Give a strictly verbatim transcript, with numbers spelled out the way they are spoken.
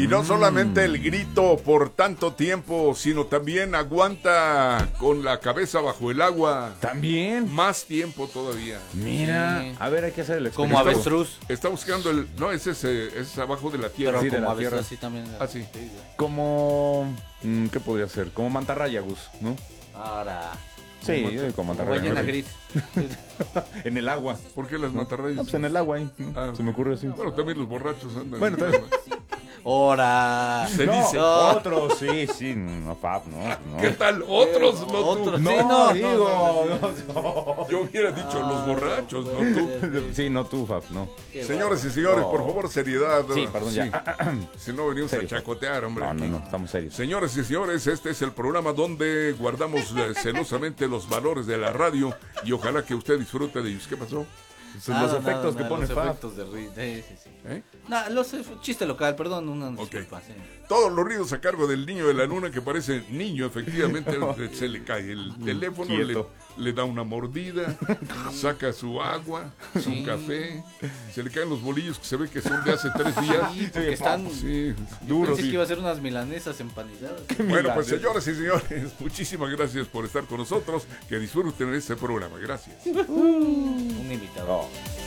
no solamente el grito por tanto tiempo, sino también aguanta con la cabeza bajo el agua. También. Más tiempo todavía. Mira, Sí. a ver, hay que hacer el Como experimento. avestruz. Está buscando el... No, ese es, eh, ese es abajo de la tierra. Pero Sí, de como la avestruz tierra. así también. Ah, sí. Como... mm, ¿Qué podría ser? Como mantarraya, Gus, ¿no? Ahora. Sí, yo digo como mantarraya. Ballena gris. En el agua. ¿Por qué las mantarrayas? No, pues en el agua ahí. ¿no? Ah. Se me ocurre así. Bueno, también los borrachos andan. Bueno, también. Ahora. Se No, dice. otros, sí, sí, no, Fab, no, no. ¿Qué tal? Otros, no Otros. tú. No, Sí, no, digo, no, no, Yo hubiera dicho los borrachos, no tú. no. Sí, no tú, Fab, no. Qué Señores y señores, No. por favor, seriedad. Sí, perdón, ya. Si no venimos Serio. a chacotear, hombre. No, no, aquí. no, estamos serios. Señores y señores, este es el programa donde guardamos eh, celosamente los valores de la radio y ojalá que usted disfrute de ellos. ¿Qué pasó? Son los efectos que pone los Fab. efectos de ri- sí, sí, sí. ¿Eh? No, los ef- chiste local, perdón, una Ok. disculpa, sí. Todos los ruidos a cargo del niño de la luna que parece niño, efectivamente, se le cae el teléfono, le, Quieto. le da una mordida, saca su agua, su Sí. café, se le caen los bolillos que se ve que son de hace tres días. Sí, porque están Sí. Duros. Pensé que iba a ser unas milanesas empanizadas. Bueno, pues señoras y señores, muchísimas gracias por estar con nosotros. Que disfruten este programa. Gracias. Un invitado. No.